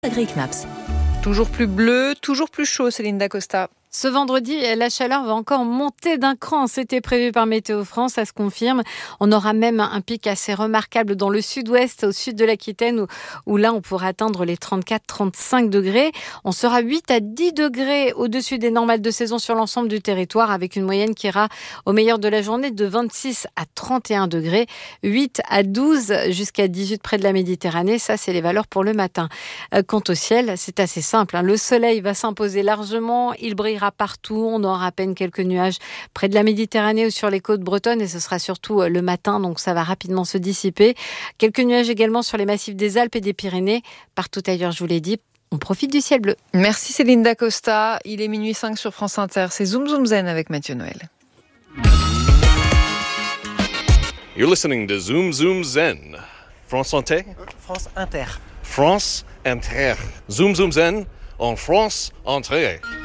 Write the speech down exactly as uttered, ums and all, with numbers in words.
Frédéric Naps. Toujours plus bleu, toujours plus chaud, Céline Dacosta. Ce vendredi, la chaleur va encore monter d'un cran. C'était prévu par Météo France, ça se confirme. On aura même un pic assez remarquable dans le sud-ouest, au sud de l'Aquitaine, où, où là, on pourrait atteindre les trente-quatre à trente-cinq degrés. On sera huit à dix degrés au-dessus des normales de saison sur l'ensemble du territoire, avec une moyenne qui ira au meilleur de la journée de vingt-six à trente et un degrés. huit à douze jusqu'à dix-huit près de la Méditerranée. Ça, c'est les valeurs pour le matin. Quant au ciel, c'est assez simple. Hein. Le soleil va s'imposer largement. Il brillera partout, on aura à peine quelques nuages près de la Méditerranée ou sur les côtes bretonnes et ce sera surtout le matin, donc ça va rapidement se dissiper. Quelques nuages également sur les massifs des Alpes et des Pyrénées. Partout ailleurs, je vous l'ai dit, on profite du ciel bleu. Merci Céline Dacosta, il est minuit cinq sur France Inter, c'est Zoom Zoom Zen avec Mathieu Noël. You're listening to Zoom Zoom Zen. France Inter? France Inter. France Inter. Zoom Zoom Zen en France Inter.